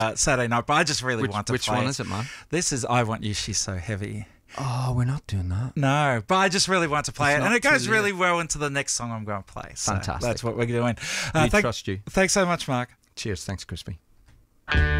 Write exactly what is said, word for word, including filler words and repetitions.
uh, Saturday night, but I just really Which, want to which play one it. is it, Mark? This is I Want You, She's So Heavy. Oh, we're not doing that. No, but I just really want to play It's it, and not it goes too really late. well into the next song I'm going to play. So Fantastic. that's what we're doing. Uh, We thank- trust you. Thanks so much, Mark. Cheers. Thanks, Crispy.